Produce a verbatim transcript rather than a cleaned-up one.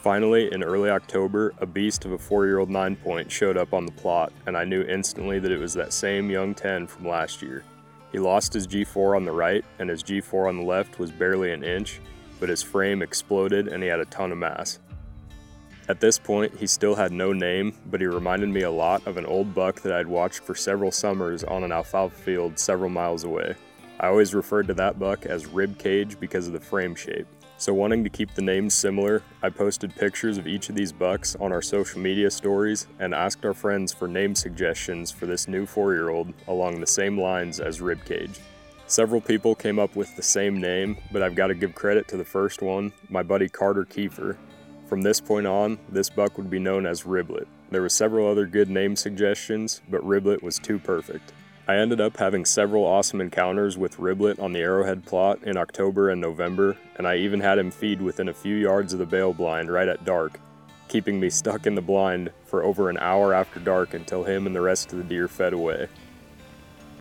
Finally, in early October, a beast of a four-year-old nine point showed up on the plot, and I knew instantly that it was that same young ten from last year. He lost his G four on the right, and his G four on the left was barely an inch, but his frame exploded and he had a ton of mass. At this point, he still had no name, but he reminded me a lot of an old buck that I'd watched for several summers on an alfalfa field several miles away. I always referred to that buck as Rib Cage because of the frame shape. So wanting to keep the names similar, I posted pictures of each of these bucks on our social media stories and asked our friends for name suggestions for this new four-year-old along the same lines as Rib Cage. Several people came up with the same name, but I've got to give credit to the first one, my buddy Carter Kiefer. From this point on, this buck would be known as Riblet. There were several other good name suggestions, but Riblet was too perfect. I ended up having several awesome encounters with Riblet on the Arrowhead plot in October and November, and I even had him feed within a few yards of the bail blind right at dark, keeping me stuck in the blind for over an hour after dark until him and the rest of the deer fed away.